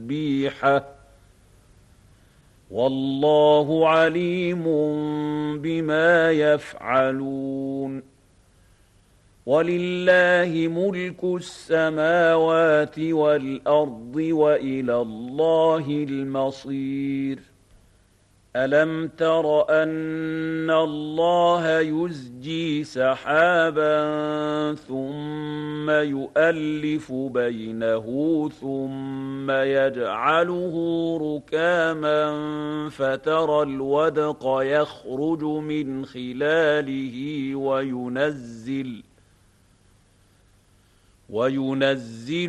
تسبيحه والله عليم بما يفعلون ولله ملك السماوات والأرض وإلى الله المصير ألم تر أن الله يزجي سحابا ثم يؤلف بينه ثم يجعله ركاما فترى الودق يخرج من خلاله وينزل